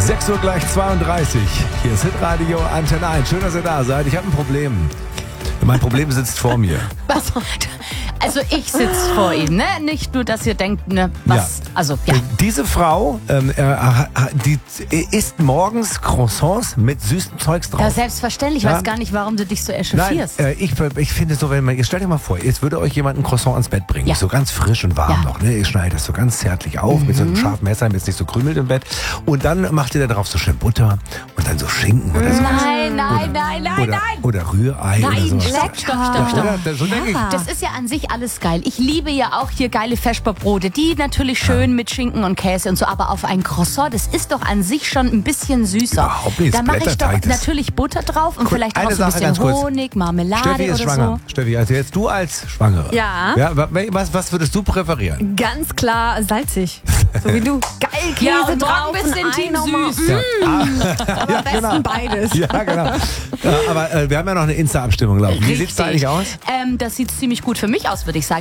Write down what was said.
6 Uhr gleich 32. Hier ist Hitradio Antenne 1. Schön, dass ihr da seid. Ich habe ein Problem. Mein Problem sitzt vor mir. Was? Also ich sitze vor ihm, ne? Nicht nur, dass ihr denkt, ne, was, Ja. also, ja. Diese Frau, die isst morgens Croissants mit süßem Zeugs drauf. Ja, selbstverständlich. Ich Ja. weiß gar nicht, warum du dich so Nein, echauffierst. ich finde so, wenn man, jetzt stellt euch mal vor, jetzt würde euch jemand ein Croissant ans Bett bringen, Ja. so ganz frisch und warm Ja. noch, ne? Ihr schneidet das so ganz zärtlich auf mit so einem scharfen Messer, damit es nicht so krümelt im Bett. Und dann macht ihr da drauf so schön Butter und dann so Schinken oder so. Nein. Oder Rührei oder Nein, sowas. stopp. Oder? So denke ich. Das ist ja an sich alles geil. Ich liebe ja auch hier geile Vesperbrote, die natürlich schön mit Schinken und Käse und so, aber auf ein Croissant, das ist doch an sich schon ein bisschen süßer. Überhaupt nicht, Da mache ich doch Blätterteig, das- natürlich Butter drauf und vielleicht auch eine so ein Sache bisschen ganz kurz. Honig, Marmelade Steffi ist oder schwanger. so. Steffi, also jetzt du als Schwangere. Ja. Was würdest du präferieren? Ganz klar salzig. So wie du. Geil, Käse Ja, und drauf. morgen bisschen und Team Eimer. süß. Ja. Aber am besten beides. Ja, genau. Aber wir haben ja noch eine Insta-Abstimmung laufen. Wie sieht es da eigentlich aus? Das sieht ziemlich gut für mich aus, würde ich sagen.